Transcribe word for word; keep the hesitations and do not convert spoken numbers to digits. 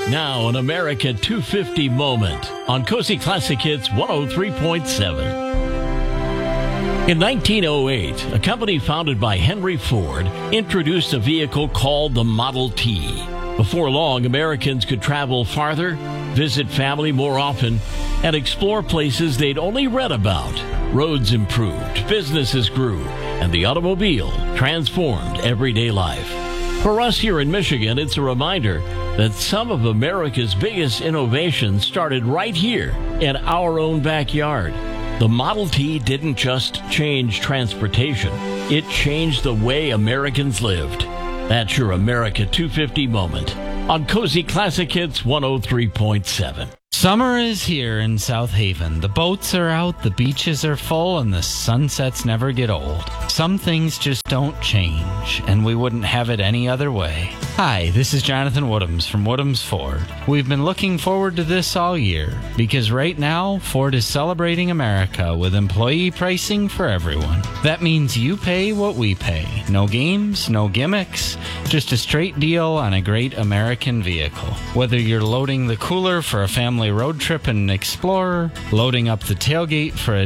Now, an America two fifty moment on Cozy Classic Hits one oh three point seven. In nineteen oh eight, a company founded by Henry Ford introduced a vehicle called the Model T. Before long, Americans could travel farther, visit family more often, and explore places they'd only read about. Roads improved, businesses grew, and the automobile transformed everyday life. For us here in Michigan, it's a reminder that some of America's biggest innovations started right here in our own backyard. The Model T didn't just change transportation, it changed the way Americans lived. That's your America two fifty moment on Cozy Classic Hits one oh three point seven. Summer is here in South Haven. The boats are out, the beaches are full, and the sunsets never get old. Some things just don't change, and we wouldn't have it any other way. Hi, this is Jonathan Woodhams from Woodhams Ford. We've been looking forward to this all year, because right now, Ford is celebrating America with employee pricing for everyone. That means you pay what we pay. No games, no gimmicks, just a straight deal on a great American vehicle. Whether you're loading the cooler for a family road trip in an Explorer, loading up the tailgate for a